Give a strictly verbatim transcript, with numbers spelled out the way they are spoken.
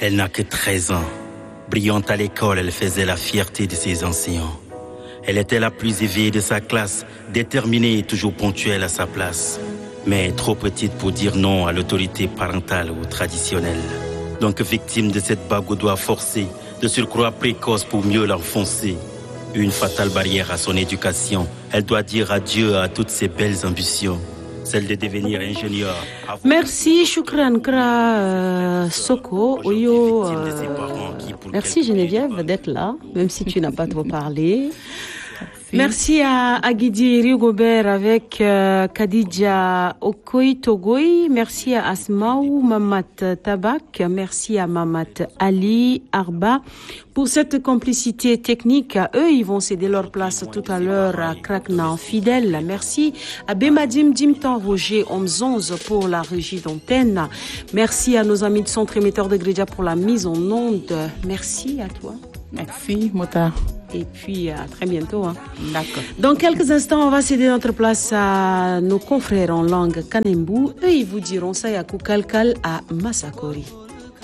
Elle n'a que treize ans. Brillante à l'école, elle faisait la fierté de ses enseignants. Elle était la plus éveillée de sa classe, déterminée et toujours ponctuelle à sa place. Mais trop petite pour dire non à l'autorité parentale ou traditionnelle. Donc victime de cette bague au doigt forcé, de surcroît précoce pour mieux l'enfoncer. Une fatale barrière à son éducation. Elle doit dire adieu à toutes ses belles ambitions. Celle de devenir ingénieur. Merci, Shukran Kra euh, Soko. Oyo, euh, merci Geneviève d'être là, même si tu n'as pas trop parlé. Merci à Aguidi Rigobert avec euh, Khadija Okoy Togoy. Merci à Asmaou Mamat Tabak. Merci à Mamat Ali Arba pour cette complicité technique. Eux, ils vont céder leur place tout à l'heure à Kraknan Fidèle. Merci à Bemadim Dimtan Roger Omzonze pour la régie d'antenne. Merci à nos amis de Centre émetteur de Grédia pour la mise en onde. Merci à toi. Merci, Mota. Et puis, à très bientôt. Hein. D'accord. Dans quelques instants, on va céder notre place à nos confrères en langue Kanembu. Eux, ils vous diront Sayaku Kalkal à Masakori.